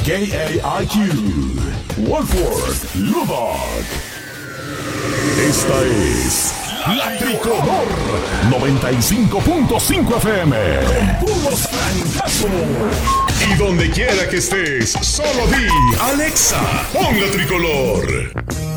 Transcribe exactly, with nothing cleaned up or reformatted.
K A I Q, Wolford, Lubbock. Esta es La Tricolor noventa y cinco punto cinco F M. Con puros francazos. Y donde quiera que estés, solo di Alexa, pon La Tricolor.